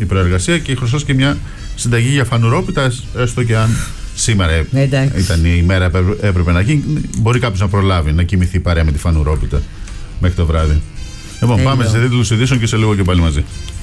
προεργασία και χρωστάς και μια συνταγή για φανουρόπιτα, έστω και αν σήμερα ήταν η ημέρα που έπρεπε να γίνει. Μπορεί κάποιος να προλάβει να κοιμηθεί παρέα με τη φανουρόπιτα μέχρι το βράδυ. Λοιπόν, πάμε σε τίτλους ειδήσεων και σε λίγο και πάλι μαζί.